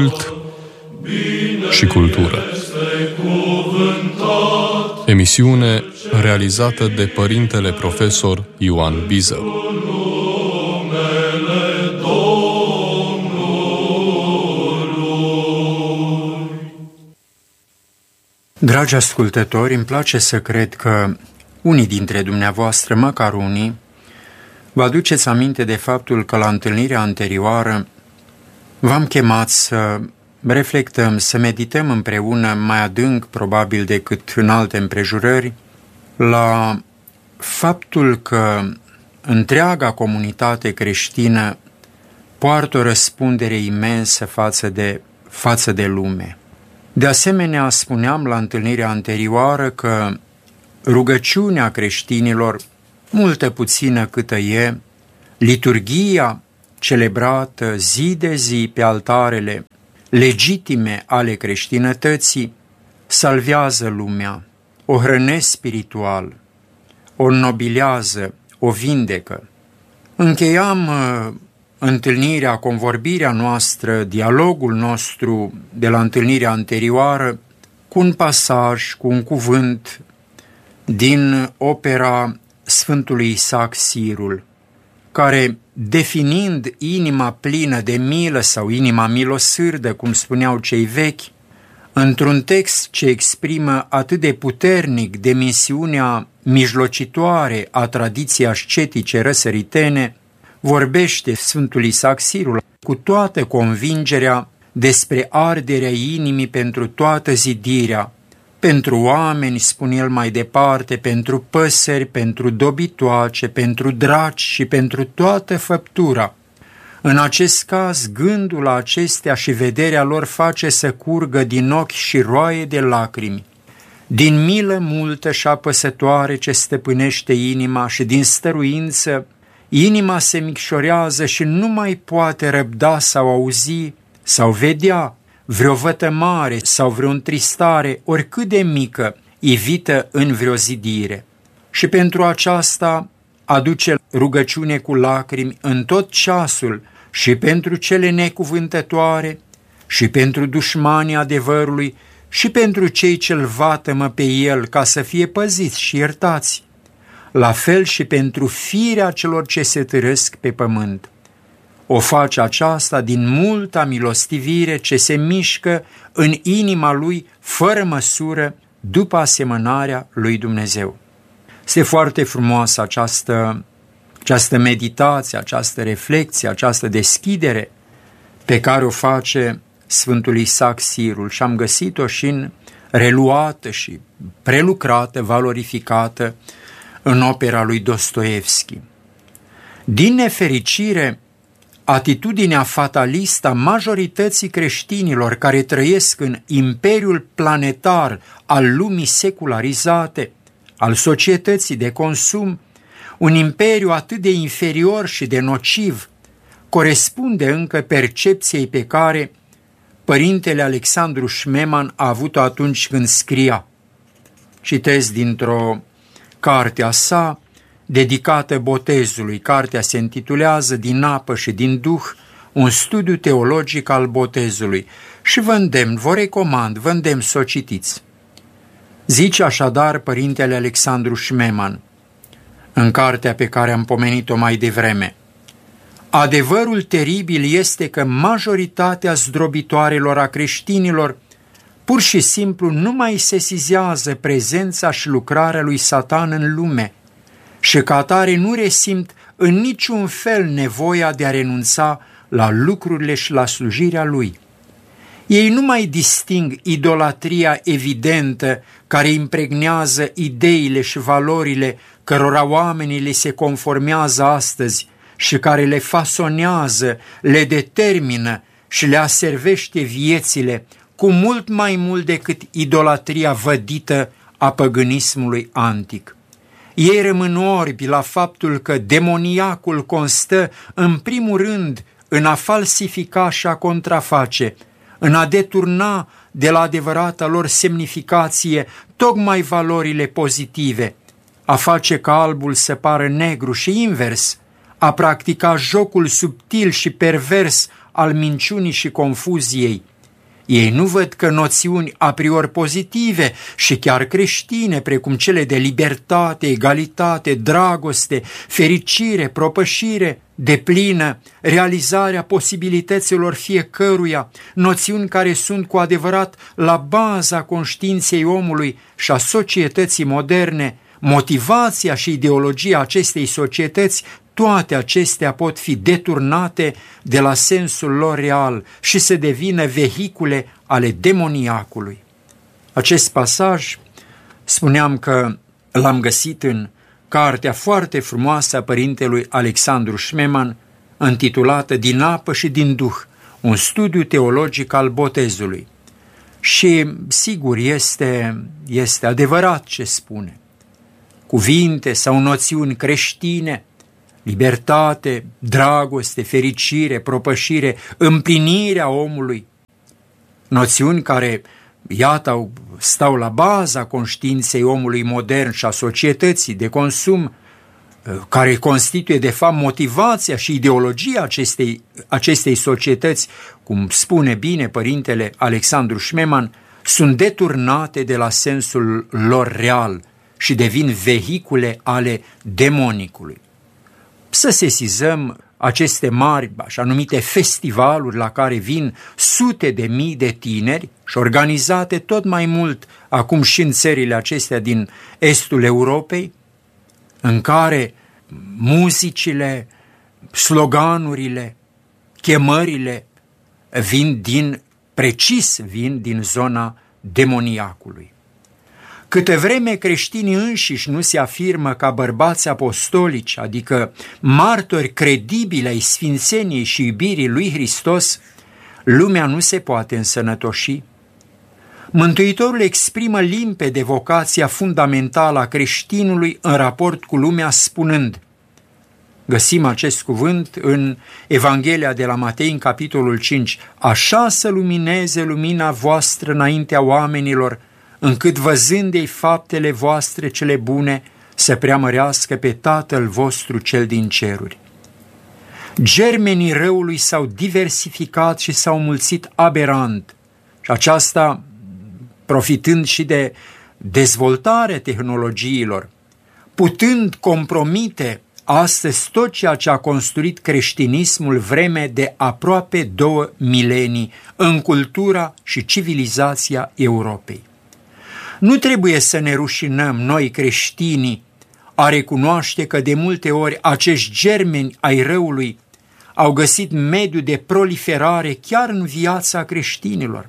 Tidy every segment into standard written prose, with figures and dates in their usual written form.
și cultură. Emisiune realizată de părintele profesor Ioan Bizău. Dragi ascultători, îmi place să cred că unii dintre dumneavoastră, măcar unii, vă aduceți aminte de faptul că la întâlnirea anterioară v-am chemat să reflectăm, să medităm împreună mai adânc, probabil decât în alte împrejurări, la faptul că întreaga comunitate creștină poartă o răspundere imensă față de lume. De asemenea, spuneam la întâlnirea anterioară că rugăciunea creștinilor, multă puțină câtă e, liturghia celebrată zi de zi pe altarele legitime ale creștinătății, salvează lumea, o hrănesc spiritual, o înnobilează, o vindecă. Încheiam întâlnirea, convorbirea noastră, dialogul nostru de la întâlnirea anterioară cu un pasaj, cu un cuvânt din opera Sfântului Isaac Sirul, care, definind inima plină de milă sau inima milosârdă, cum spuneau cei vechi, într-un text ce exprimă atât de puternic dimensiunea mijlocitoare a tradiției ascetice răsăritene, vorbește Sfântul Isaac Sirul cu toată convingerea despre arderea inimii pentru toată zidirea, pentru oameni, spune el mai departe, pentru păsări, pentru dobitoace, pentru draci și pentru toată făptura. În acest caz, gândul la acestea și vederea lor face să curgă din ochi și roaie de lacrimi. Din milă multă și apăsătoare ce stăpânește inima și din stăruință, inima se micșorează și nu mai poate răbda sau auzi sau vedea vreo vătămare sau vreo întristare, oricât de mică, ivită în vreo zidire. Și pentru aceasta aduce rugăciune cu lacrimi în tot ceasul și pentru cele necuvântătoare, și pentru dușmanii adevărului, și pentru cei ce-l vatămă pe el ca să fie păziți și iertați, la fel și pentru firea celor ce se târăsc pe pământ. O face aceasta din multa milostivire ce se mișcă în inima lui fără măsură după asemănarea lui Dumnezeu. Este foarte frumoasă această meditație, această reflecție, această deschidere pe care o face Sfântul Isaac Sirul și am găsit-o și reluată și prelucrată, valorificată în opera lui Dostoevski. Din nefericire, atitudinea fatalistă a majorității creștinilor care trăiesc în imperiul planetar al lumii secularizate, al societății de consum, un imperiu atât de inferior și de nociv, corespunde încă percepției pe care părintele Alexandru Șmeman a avut-o atunci când scria. Citez dintr-o carte a sa dedicată botezului. Cartea se intitulează Din apă și din duh, un studiu teologic al botezului și vă recomand să o citiți. Zice așadar părintele Alexandru Șmeman în cartea pe care am pomenit-o mai devreme: adevărul teribil este că majoritatea zdrobitoarelor a creștinilor pur și simplu nu mai sesizează prezența și lucrarea lui Satan în lume și ca atare nu resimt în niciun fel nevoia de a renunța la lucrurile și la slujirea lui. Ei nu mai disting idolatria evidentă care impregnează ideile și valorile cărora oamenii le se conformează astăzi și care le fasonează, le determină și le aservește viețile cu mult mai mult decât idolatria vădită a păgânismului antic. Ei rămân orbi la faptul că demoniacul constă în primul rând în a falsifica și a contraface, în a deturna de la adevărata lor semnificație tocmai valorile pozitive, a face ca albul să pară negru și invers, a practica jocul subtil și pervers al minciunii și confuziei, Ei nu văd că noțiuni a priori pozitive și chiar creștine, precum cele de libertate, egalitate, dragoste, fericire, propășire, deplină, realizarea posibilităților fiecăruia, noțiuni care sunt cu adevărat la baza conștiinței omului și a societății moderne, motivația și ideologia acestei societăți, toate acestea pot fi deturnate de la sensul lor real și să devină vehicule ale demoniacului. Acest pasaj, spuneam că l-am găsit în cartea foarte frumoasă a părintelui Alexandru Șmeman, intitulată Din apă și din duh, un studiu teologic al botezului. Și, sigur, este adevărat ce spune. Cuvinte sau noțiuni creștine, libertate, dragoste, fericire, propășire, împlinirea omului, noțiuni care, iată, stau la baza conștiinței omului modern și a societății de consum, care constituie, de fapt, motivația și ideologia acestei societăți, cum spune bine părintele Alexandru Șmeman, sunt deturnate de la sensul lor real și devin vehicule ale demonicului. Să sesizăm aceste mari, așa numite festivaluri la care vin sute de mii de tineri și organizate tot mai mult acum și în țările acestea din estul Europei, în care muzicile, sloganurile, chemările vin din zona demoniacului. Câte vreme creștinii înșiși nu se afirmă ca bărbați apostolici, adică martori credibili ai sfințeniei și iubirii lui Hristos, lumea nu se poate însănătoși. Mântuitorul exprimă limpede vocația fundamentală a creștinului în raport cu lumea spunând, găsim acest cuvânt în Evanghelia de la Matei, în capitolul 5, așa să lumineze lumina voastră înaintea oamenilor, încât văzând-ei faptele voastre cele bune, să preamărească pe Tatăl vostru cel din ceruri. Germenii răului s-au diversificat și s-au mulțit aberant, și aceasta profitând și de dezvoltarea tehnologiilor, putând compromite astăzi tot ceea ce a construit creștinismul vreme de aproape 2 milenii în cultura și civilizația Europei. Nu trebuie să ne rușinăm noi creștinii a recunoaște că de multe ori acești germeni ai răului au găsit mediu de proliferare chiar în viața creștinilor.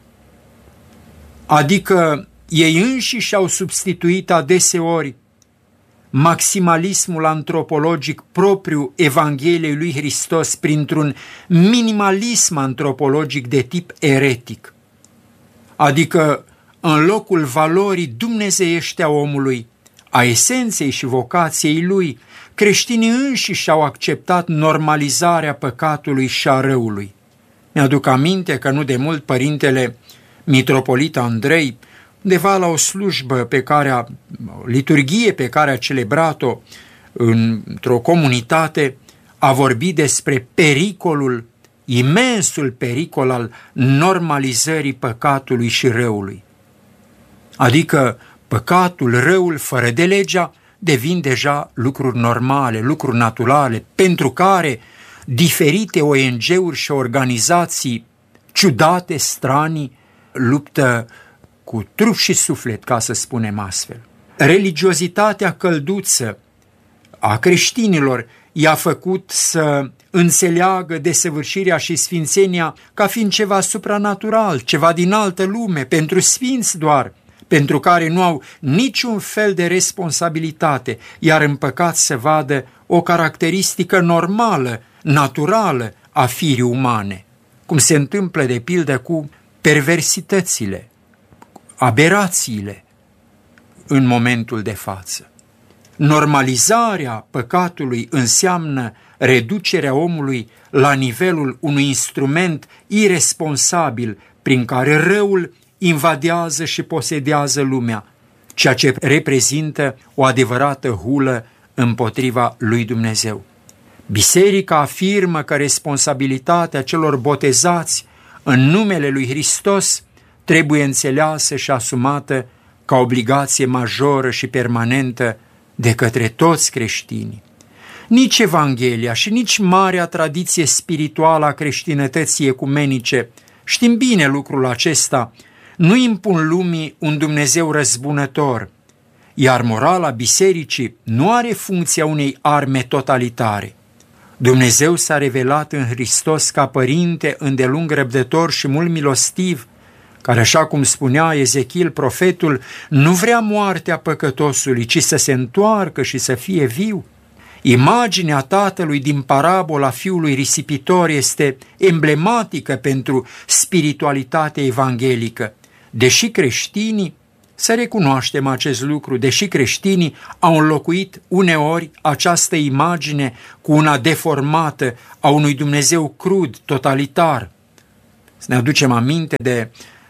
Adică ei înșiși au substituit adeseori maximalismul antropologic propriu Evangheliei lui Hristos printr-un minimalism antropologic de tip eretic. Adică în locul valorii dumnezeiești a omului, a esenței și vocației lui, creștinii înșiși au acceptat normalizarea păcatului și a răului. Mi-aduc aminte că nu de mult părintele mitropolit Andrei, undeva la o slujbă liturghie pe care a celebrat-o într-o comunitate, a vorbit despre pericolul, imensul pericol al normalizării păcatului și răului. Adică păcatul, răul, fără de legea, devin deja lucruri normale, lucruri naturale, pentru care diferite ONG-uri și organizații ciudate, stranii, luptă cu trup și suflet, ca să spunem astfel. Religiozitatea călduță a creștinilor i-a făcut să înțeleagă desăvârșirea și sfințenia ca fiind ceva supranatural, ceva din altă lume, pentru sfinți doar, pentru care nu au niciun fel de responsabilitate, iar în păcat se vadă o caracteristică normală, naturală a firii umane, cum se întâmplă de pildă cu perversitățile, aberațiile în momentul de față. Normalizarea păcatului înseamnă reducerea omului la nivelul unui instrument iresponsabil prin care răul invadează și posedează lumea, ceea ce reprezintă o adevărată hulă împotriva lui Dumnezeu. Biserica afirmă că responsabilitatea celor botezați în numele lui Hristos trebuie înțeleasă și asumată ca obligație majoră și permanentă de către toți creștinii. Nici Evanghelia și nici marea tradiție spirituală a creștinătății ecumenice, știm bine lucrul acesta, nu impun lumii un Dumnezeu răzbunător, iar morala bisericii nu are funcția unei arme totalitare. Dumnezeu s-a revelat în Hristos ca părinte îndelung răbdător și mult milostiv, care, așa cum spunea Ezechiel profetul, nu vrea moartea păcătosului, ci să se întoarcă și să fie viu. Imaginea tatălui din parabola fiului risipitor este emblematică pentru spiritualitatea evanghelică. Deși creștinii, să recunoaștem acest lucru, deși creștinii au înlocuit uneori această imagine cu una deformată a unui Dumnezeu crud, totalitar. Să ne aducem aminte de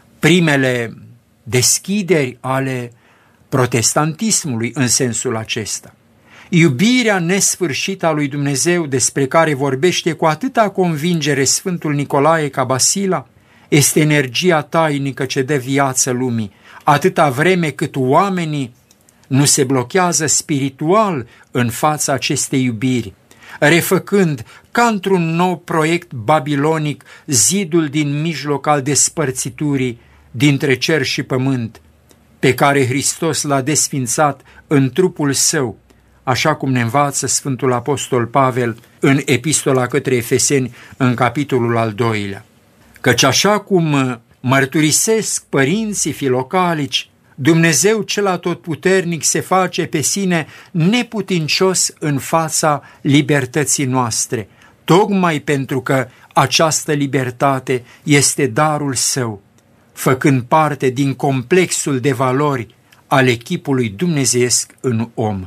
primele deschideri ale protestantismului în sensul acesta. Iubirea nesfârșită a lui Dumnezeu, despre care vorbește cu atâta convingere Sfântul Nicolae Cabasila, este energia tainică ce dă viață lumii, atâta vreme cât oamenii nu se blochează spiritual în fața acestei iubiri, refăcând ca într-un nou proiect babilonic zidul din mijloc al despărțiturii dintre cer și pământ, pe care Hristos l-a desfințat în trupul său, așa cum ne învață Sfântul Apostol Pavel în Epistola către Efeseni, în capitolul al 2-lea. Căci așa cum mărturisesc părinții filocalici, Dumnezeu cel atotputernic se face pe sine neputincios în fața libertății noastre, tocmai pentru că această libertate este darul său, făcând parte din complexul de valori al echipului dumnezeiesc în om.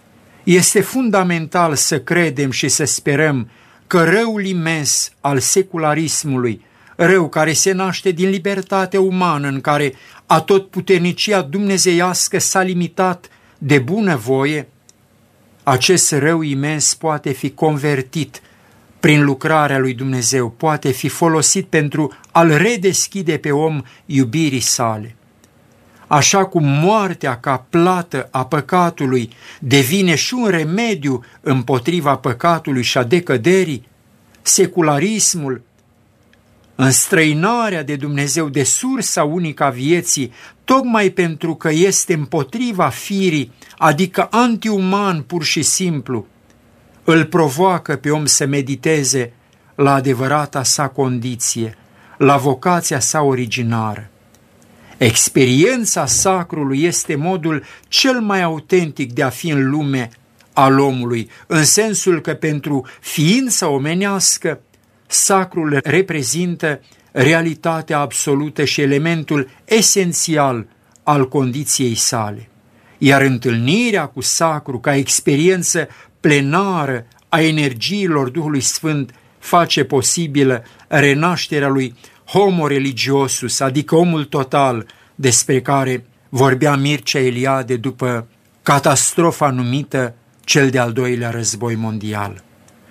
Este fundamental să credem și să sperăm că răul imens al secularismului, rău care se naște din libertatea umană în care atotputernicia dumnezeiască s-a limitat de bunăvoie, acest rău imens poate fi convertit prin lucrarea lui Dumnezeu, poate fi folosit pentru a-l redeschide pe om iubirii sale. Așa cum moartea ca plată a păcatului devine și un remediu împotriva păcatului și a decăderii, secularismul, înstrăinarea de Dumnezeu, de sursa unică a vieții, tocmai pentru că este împotriva firii, adică antiuman pur și simplu, îl provoacă pe om să mediteze la adevărata sa condiție, la vocația sa originară. Experiența sacrului este modul cel mai autentic de a fi în lume al omului, în sensul că pentru ființa omenească, sacrul reprezintă realitatea absolută și elementul esențial al condiției sale. Iar întâlnirea cu sacru ca experiență plenară a energiilor Duhului Sfânt face posibilă renașterea lui homo religiosus, adică omul total, despre care vorbea Mircea Eliade după catastrofa numită cel de-al doilea război mondial.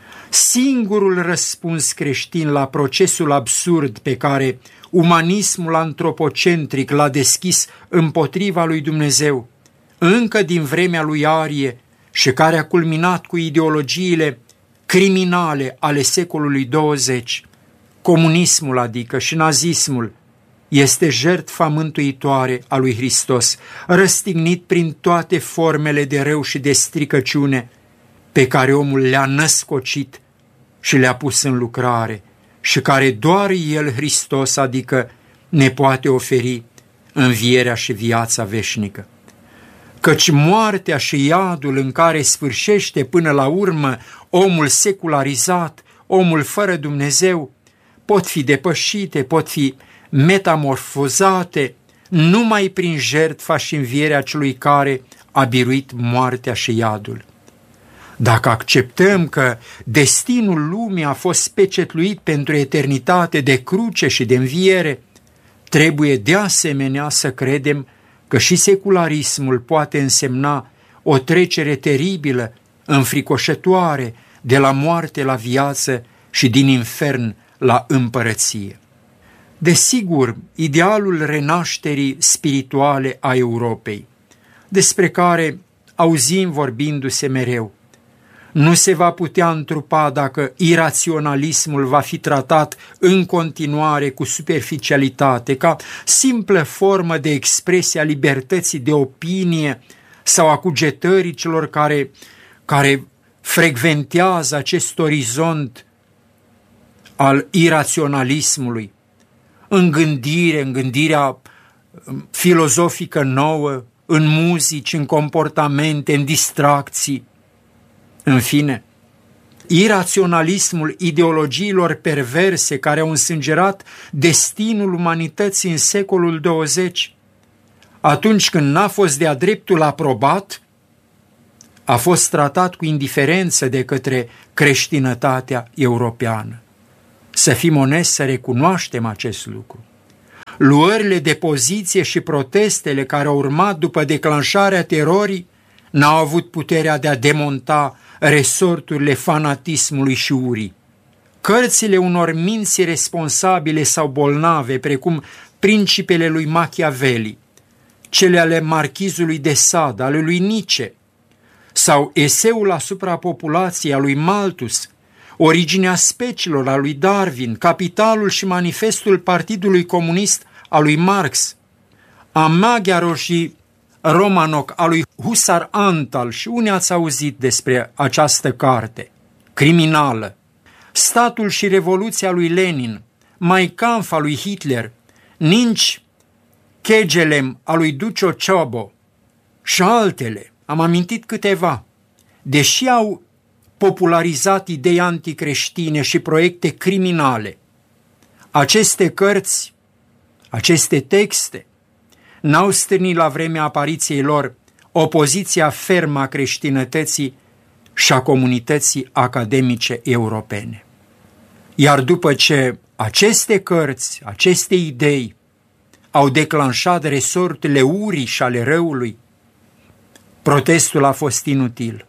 Singurul răspuns creștin la procesul absurd pe care umanismul antropocentric l-a deschis împotriva lui Dumnezeu, încă din vremea lui Arie, și care a culminat cu ideologiile criminale ale secolului 20, comunismul adică și nazismul, este jertfa mântuitoare a lui Hristos, răstignit prin toate formele de rău și de stricăciune pe care omul le-a născocit și le-a pus în lucrare și care doar El, Hristos, adică ne poate oferi învierea și viața veșnică. Căci moartea și iadul în care sfârșește până la urmă omul secularizat, omul fără Dumnezeu, pot fi depășite, pot fi metamorfozate numai prin jertfa și învierea celui care a biruit moartea și iadul. Dacă acceptăm că destinul lumii a fost pecetluit pentru eternitate de cruce și de înviere, trebuie de asemenea să credem că și secularismul poate însemna o trecere teribilă, înfricoșătoare, de la moarte la viață și din infern la împărăție. Desigur, idealul renașterii spirituale a Europei, despre care auzim vorbindu-se mereu, nu se va putea întrupa dacă iraționalismul va fi tratat în continuare cu superficialitate, ca simplă formă de expresie a libertății de opinie sau a cugetării celor care frecventează acest orizont al iraționalismului, în gândirea filozofică nouă, în muzici, în comportamente, în distracții. În fine, iraționalismul ideologiilor perverse care au însângerat destinul umanității în secolul 20, atunci când n-a fost de-a dreptul aprobat, a fost tratat cu indiferență de către creștinătatea europeană. Să fim onești, să recunoaștem acest lucru. Luările de poziție și protestele care au urmat după declanșarea terorii n-au avut puterea de a demonta resorturile fanatismului și urii. Cărțile unor minți responsabile sau bolnave, precum Principele lui Machiavelli, cele ale Marchizului de Sade, ale lui Nietzsche, sau Eseul asupra populației a lui Malthus, Originea speciilor a lui Darwin, Capitalul și Manifestul Partidului Comunist a lui Marx, a Maghiaro și Romanok a lui Husar Antal, și unii ați auzit despre această carte criminală, Statul și Revoluția lui Lenin, Mein Kampf a lui Hitler, Ninci Kegelem a lui Duccio Ciobo și altele. Am amintit câteva. Deși au popularizat idei anticreștine și proiecte criminale, aceste cărți, aceste texte n-au stârnit la vremea apariției lor opoziția fermă a creștinătății și a comunității academice europene. Iar după ce aceste cărți, aceste idei au declanșat resorturile urii și ale răului, protestul a fost inutil.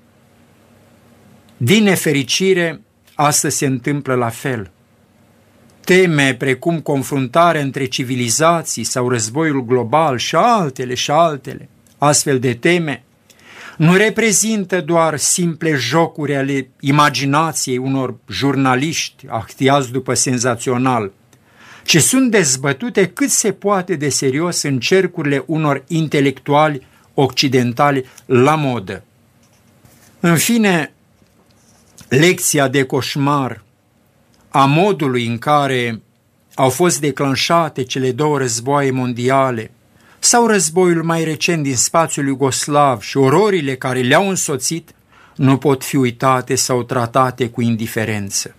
Din nefericire, astăzi se întâmplă la fel. Teme precum confruntarea între civilizații sau războiul global și altele, astfel de teme, nu reprezintă doar simple jocuri ale imaginației unor jurnaliști ahtiați după senzațional, ci sunt dezbătute cât se poate de serios în cercurile unor intelectuali occidentali la modă. În fine, lecția de coșmar a modului în care au fost declanșate cele două războaie mondiale sau războiul mai recent din spațiul iugoslav și ororile care le-au însoțit nu pot fi uitate sau tratate cu indiferență.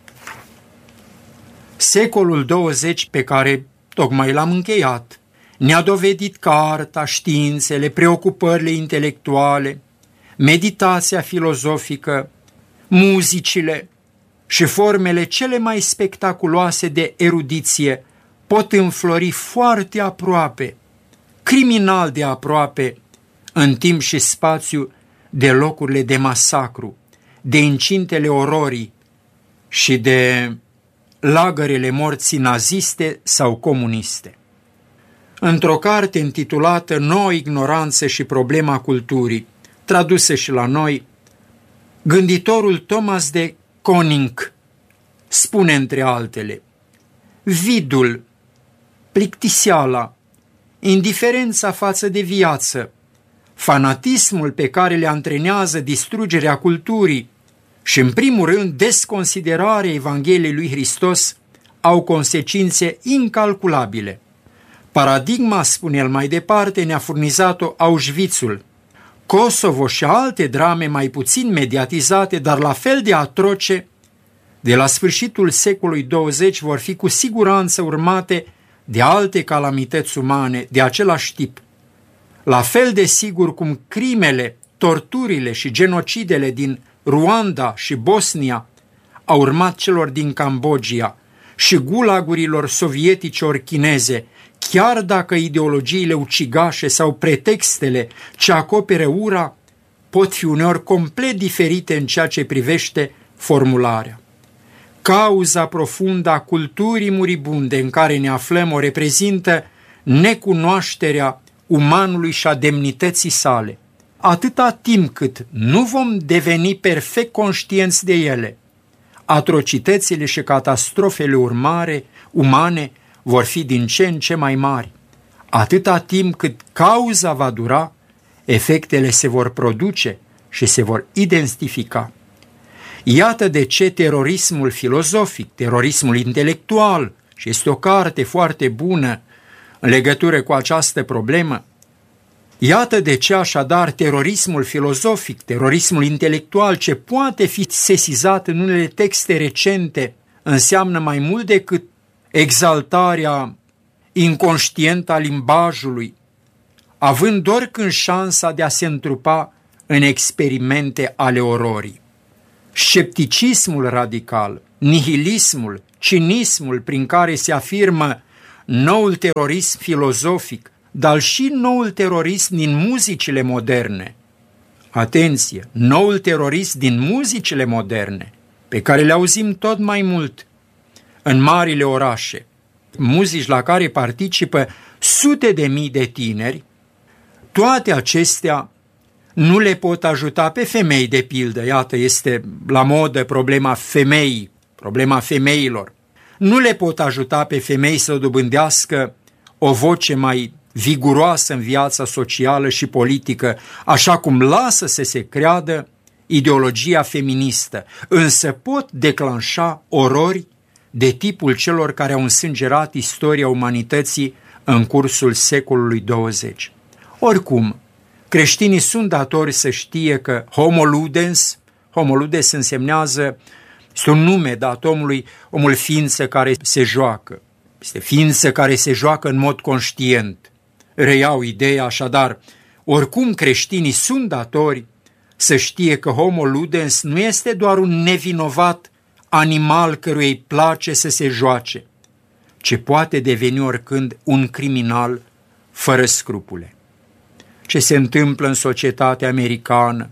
Secolul 20 pe care tocmai l-am încheiat ne-a dovedit că arta, științele, preocupările intelectuale, meditația filozofică, muzicile și formele cele mai spectaculoase de erudiție pot înflori foarte aproape, criminal de aproape, în timp și spațiu de locurile de masacru, de incintele ororii și de lagărele morții naziste sau comuniste. Într-o carte intitulată Noua ignoranță și problema culturii, tradusă și la noi, gânditorul Thomas de Koning spune între altele: vidul, plictiseala, indiferența față de viață, fanatismul pe care le antrenează distrugerea culturii și, în primul rând, desconsiderarea Evangheliei lui Hristos au consecințe incalculabile. Paradigma, spune el mai departe, ne-a furnizat-o Auschwitzul, Kosovo și alte drame mai puțin mediatizate, dar la fel de atroce, de la sfârșitul secolului 20 vor fi cu siguranță urmate de alte calamități umane de același tip. La fel de sigur cum crimele, torturile și genocidele din Ruanda și Bosnia au urmat celor din Cambodgia și gulagurilor sovietice ori chineze, chiar dacă ideologiile ucigașe sau pretextele ce acoperă ura pot fi uneori complet diferite în ceea ce privește formularea. Cauza profundă a culturii muribunde în care ne aflăm o reprezintă necunoașterea umanului și a demnității sale. Atâta timp cât nu vom deveni perfect conștienți de ele, atrocitățile și catastrofele umane vor fi din ce în ce mai mari. Atâta timp cât cauza va dura, efectele se vor produce și se vor identifica. Iată de ce terorismul filozofic, terorismul intelectual, și este o carte foarte bună în legătură cu această problemă, iată de ce așadar terorismul filozofic, terorismul intelectual, ce poate fi sesizat în unele texte recente, înseamnă mai mult decât exaltarea inconștientă a limbajului, având oricând șansa de a se întrupa în experimente ale ororii. Scepticismul radical, nihilismul, cinismul prin care se afirmă noul terorism filozofic, dar și noul terorism din muzicile moderne. Atenție, noul terorism din muzicile moderne, pe care le auzim tot mai mult în marile orașe, muzici la care participă sute de mii de tineri, toate acestea nu le pot ajuta pe femei, de pildă. Iată, este la modă problema femeii, problema femeilor. Nu le pot ajuta pe femei să dobândească o voce mai viguroasă în viața socială și politică, așa cum lasă să se creadă ideologia feministă, însă pot declanșa orori de tipul celor care au însângerat istoria umanității în cursul secolului 20. Oricum, creștinii sunt datori să știe că homo ludens însemnează, este un nume dat omului, omul ființă care se joacă. Este ființă care se joacă în mod conștient. Reiau ideea așadar, oricum creștinii sunt datori să știe că homo ludens nu este doar un nevinovat animal căruia îi place să se joace, ci poate deveni oricând un criminal fără scrupule. Ce se întâmplă în societatea americană,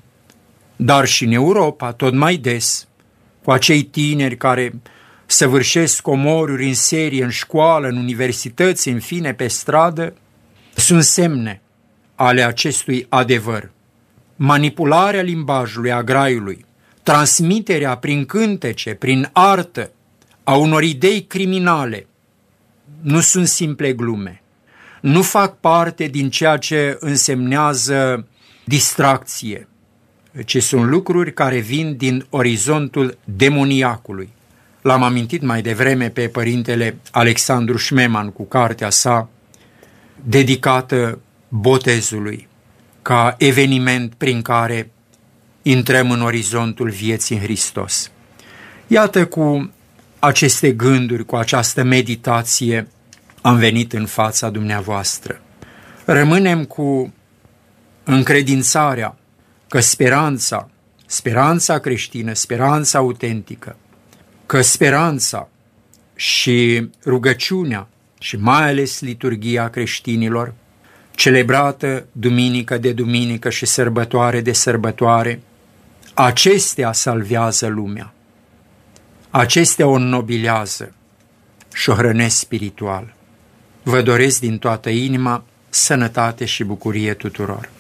dar și în Europa tot mai des, cu acei tineri care săvârșesc omoruri în serie în școală, în universități, în fine pe stradă, sunt semne ale acestui adevăr. Manipularea limbajului, a graiului, transmiterea prin cântece, prin artă, a unor idei criminale, nu sunt simple glume. Nu fac parte din ceea ce însemnează distracție, ci sunt lucruri care vin din orizontul demoniacului. L-am amintit mai devreme pe părintele Alexandru Șmeman cu cartea sa dedicată botezului, ca eveniment prin care intrăm în orizontul vieții în Hristos. Iată, cu aceste gânduri, cu această meditație, am venit în fața dumneavoastră. Rămânem cu încredințarea că speranța creștină, speranța autentică, că speranța și rugăciunea și mai ales liturghia creștinilor, celebrată duminică de duminică și sărbătoare de sărbătoare, acestea salvează lumea. Acestea o înnobilează și o hrănesc spiritual. Vă doresc din toată inima sănătate și bucurie tuturor.